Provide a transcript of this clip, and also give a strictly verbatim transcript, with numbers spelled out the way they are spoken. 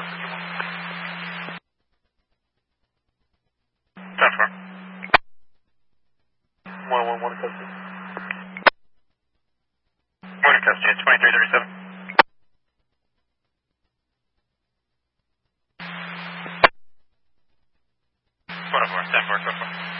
ten four. one one one custody. Morning custody, it's twenty-three thirty-seven. one oh four, ten four, ten four.